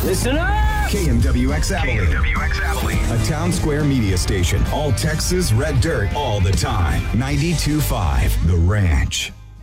Listen up! KMWX Abilene. A town square media station. All Texas red dirt all the time. 92.5 The Ranch.